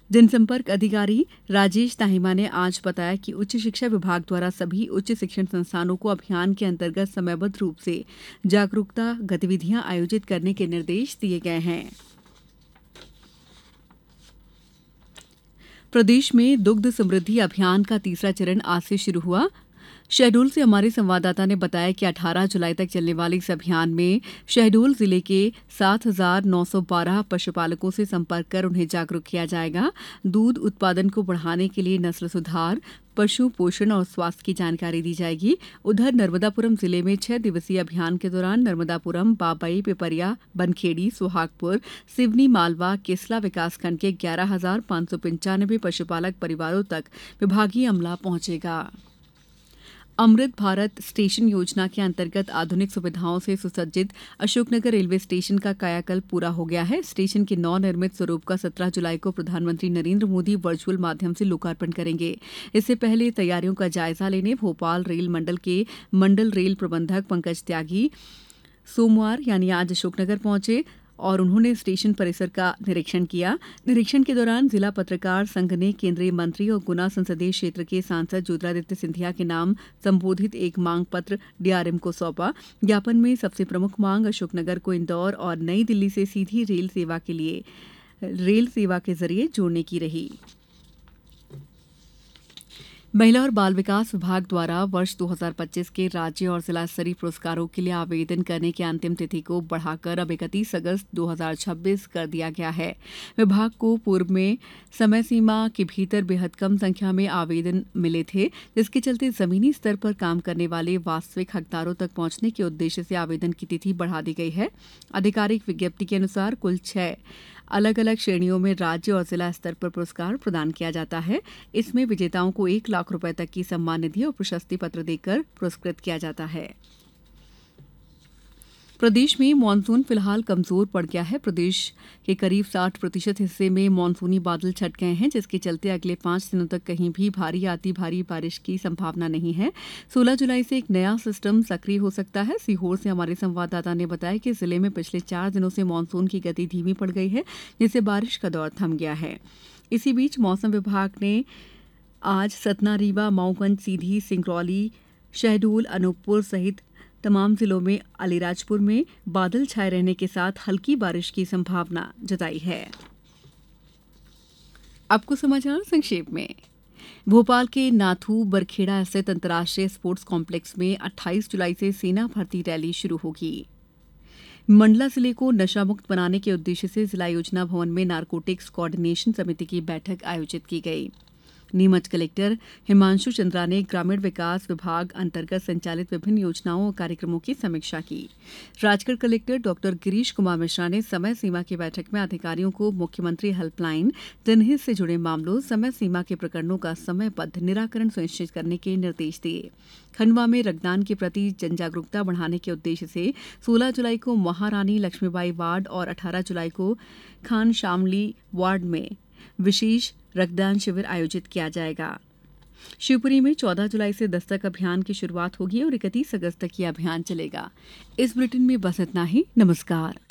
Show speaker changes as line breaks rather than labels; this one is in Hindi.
जनसंपर्क अधिकारी राजेश ताहिमा ने आज बताया कि उच्च शिक्षा विभाग द्वारा सभी उच्च शिक्षण संस्थानों को अभियान के अंतर्गत समयबद्ध रूप से जागरूकता गतिविधियां आयोजित करने के निर्देश दिए गए हैं। प्रदेश में दुग्ध समृद्धि अभियान का तीसरा चरण आज से शुरू हुआ। शहडोल से हमारे संवाददाता ने बताया कि 18 जुलाई तक चलने वाले इस अभियान में शहडोल जिले के 7,912 पशुपालकों से संपर्क कर उन्हें जागरूक किया जाएगा। दूध उत्पादन को बढ़ाने के लिए नस्ल सुधार, पशु पोषण और स्वास्थ्य की जानकारी दी जाएगी। उधर नर्मदापुरम जिले में 6 दिवसीय अभियान के दौरान नर्मदापुरम, बाबई, पिपरिया, बनखेड़ी, सुहागपुर, सिवनी, मालवा, केसला विकासखंड के 11,595 पशुपालक परिवारों तक विभागीय अमला पहुंचेगा। अमृत भारत स्टेशन योजना के अंतर्गत आधुनिक सुविधाओं से सुसज्जित अशोकनगर रेलवे स्टेशन का कायाकल्प पूरा हो गया है। स्टेशन के नवनिर्मित स्वरूप का 17 जुलाई को प्रधानमंत्री नरेंद्र मोदी वर्चुअल माध्यम से लोकार्पण करेंगे। इससे पहले तैयारियों का जायजा लेने भोपाल रेल मंडल के मंडल रेल प्रबंधक पंकज त्यागी सोमवार यानी आज अशोकनगर पहुंचे और उन्होंने स्टेशन परिसर का निरीक्षण किया। निरीक्षण के दौरान जिला पत्रकार संघ ने केंद्रीय मंत्री और गुना संसदीय क्षेत्र के सांसद ज्योतिरादित्य सिंधिया के नाम संबोधित एक मांग पत्र डीआरएम को सौंपा। ज्ञापन में सबसे प्रमुख मांग अशोकनगर को इंदौर और नई दिल्ली से सीधी रेल सेवा के जरिए जोड़ने की रही। महिला और बाल विकास विभाग द्वारा वर्ष 2025 के राज्य और जिला स्तरीय पुरस्कारों के लिए आवेदन करने की अंतिम तिथि को बढ़ाकर अब 31 अगस्त 2026 कर दिया गया है। विभाग को पूर्व में समय सीमा के भीतर बेहद कम संख्या में आवेदन मिले थे, जिसके चलते जमीनी स्तर पर काम करने वाले वास्तविक हकदारों तक पहुंचने के उद्देश्य से आवेदन की तिथि बढ़ा दी गई है। आधिकारिक विज्ञप्ति के अनुसार कुल 6 अलग अलग श्रेणियों में राज्य और जिला स्तर पर पुरस्कार प्रदान किया जाता है। इसमें विजेताओं को 1 लाख रुपए तक की सम्मान निधि और प्रशस्ति पत्र देकर पुरस्कृत किया जाता है। प्रदेश में मानसून फिलहाल कमजोर पड़ गया है। प्रदेश के करीब 60% हिस्से में मानसूनी बादल छट गए हैं, जिसके चलते अगले 5 दिनों तक कहीं भी भारी आती भारी बारिश की संभावना नहीं है। 16 जुलाई से एक नया सिस्टम सक्रिय हो सकता है। सीहोर से हमारे संवाददाता ने बताया कि जिले में पिछले 4 दिनों से मानसून की गति धीमी पड़ गई है, जिससे बारिश का दौर थम गया है। इसी बीच मौसम विभाग ने आज सतना, रीवा, मऊगंज, सीधी, सिंगरौली, शहडोल, अनूपपुर सहित तमाम जिलों में अलीराजपुर में बादल छाए रहने के साथ हल्की बारिश की संभावना जताई है। अब कुछ समाचार संक्षेप में। भोपाल के नाथू बरखेड़ा स्थित अंतर्राष्ट्रीय स्पोर्ट्स कॉम्प्लेक्स में 28 जुलाई से सेना भर्ती रैली शुरू होगी। मंडला जिले को नशा मुक्त बनाने के उद्देश्य से जिला योजना भवन में नारकोटिक्स कोऑर्डिनेशन समिति की बैठक आयोजित की गई। नीमच कलेक्टर हिमांशु चंद्रा ने ग्रामीण विकास विभाग अंतर्गत संचालित विभिन्न योजनाओं और कार्यक्रमों की समीक्षा की। राजगढ़ कलेक्टर डॉक्टर गिरीश कुमार मिश्रा ने समय सीमा की बैठक में अधिकारियों को मुख्यमंत्री हेल्पलाइन, जनहित से जुड़े मामलों, समय सीमा के प्रकरणों का समयबद्ध निराकरण सुनिश्चित करने के निर्देश दिए। खंडवा में रक्तदान के प्रति जनजागरूकता बढ़ाने के उद्देश्य से 16 जुलाई को महारानी लक्ष्मीबाई वार्ड और 18 जुलाई को खान शामली वार्ड में विशेष रक्तदान शिविर आयोजित किया जाएगा। शिवपुरी में 14 जुलाई से दस्तक अभियान की शुरुआत होगी और 31 अगस्त तक ये अभियान चलेगा। इस बुलेटिन में बस इतना ही। नमस्कार।